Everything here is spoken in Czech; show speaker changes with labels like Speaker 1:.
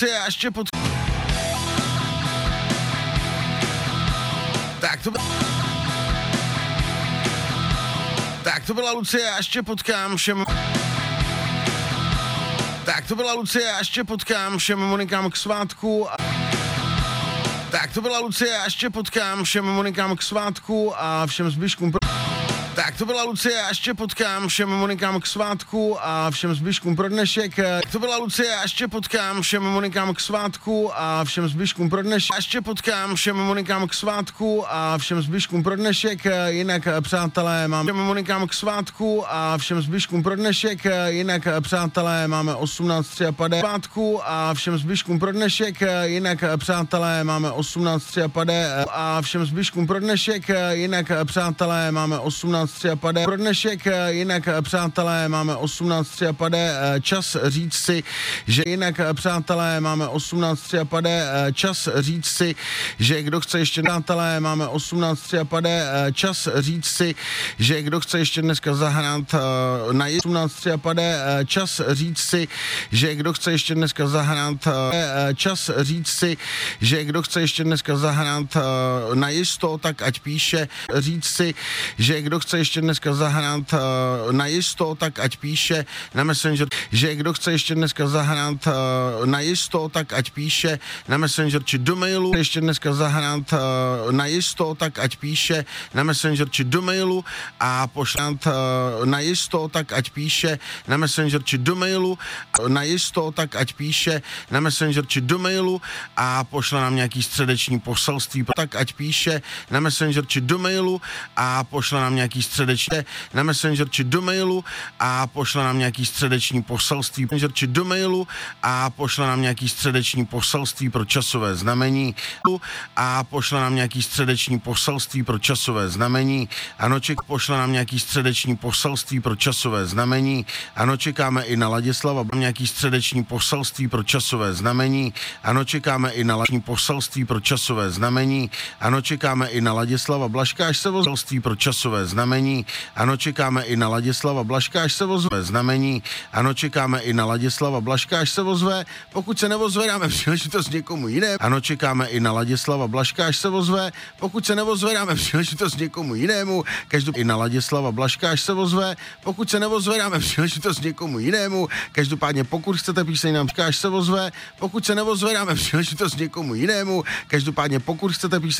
Speaker 1: Já ještě pod... Tak to byla Lucie, já ještě potkám všem... Tak to byla Lucie, já ještě potkám všem Monikám k svátku. Tak to byla Lucie, já ještě potkám všem Monikám k svátku a všem zbyškům... Tak to byla Lucie, já ještě potkám všem Monikám k svátku a všem zbyškům pro dnešek. Tak to byla Lucie, já ještě potkám všem Monikám k svátku a všem zbyškům pro dnešek. Ještě potkám všem Monikám k svátku a všem zbyškům pro dnešek. Jinak, přátelé, mám všem Monikám k svátku a všem zbyškům pro dnešek. Jinak, přátelé, máme 18.53 svátku a všem zbyškům pro dnešek. Jinak, přátelé, máme 18.53 a všem zbyškům pro dnešek. Jinak, přátelé, máme 18 pro dnešek, jinak přátelé máme 18.53, čas říct si, že jinak přátelé máme 18.53, čas říct si, že kdo chce ještě přátelé máme 18.53, čas říct si, že kdo chce ještě dneska zahrát na 18.53, čas říct si, že kdo chce ještě dneska zahrát čas říct si, že kdo chce ještě dneska zahrát na jisto, tak ať píše, říct si, že kdo chce ještě dneska zahrát na jisto, tak ať píše na Messenger, že kdo chce ještě dneska zahrát na jisto, tak ať píše na Messenger či do mailu, ještě dneska zahrát na jisto, tak ať píše na Messenger či do mailu a pošlát na jisto, tak ať píše na Messenger či do mailu, na jisto, tak ať píše na Messenger či do mailu a pošle nám nějaký středeční poselství, tak ať píše na Messenger či do mailu a pošle nám nějaký středeční na Messenger či do mailu a pošle nám nějaký středeční poselství Messenger či do mailu a pošle nám nějaký středeční poselství pro časové znamení a pošle nám nějaký středeční poselství pro časové znamení. Ano, pošle nám nějaký středeční poselství pro časové znamení. Ano, čekáme i na Ladislava, nějaký středeční poselství pro časové znamení. Ano, čekáme i na poselství pro časové znamení. Ano, čekáme i na Ladislava Blažka, až se poselství pro časové znamení. Ano, čekáme i na Ladislava Blažka, až se ozve znamení. Ano, čekáme i na Ladislava Blažka, až se ozve. Pokud se neozve, dáme příležitost někomu jinému. Ano, čekáme i na Ladislava Blažka, až se ozve. Pokud se neozve, dáme příležitost někomu jinému. Každopádně i na Ladislava Blažka, až se ozve. Pokud se neozve, dáme příležitost někomu jinému. Každopádně pokud chcete píseň nám až se ozve. Pokud se neozve, dáme příležitost někomu jinému. Každopádně pokud chcete píseň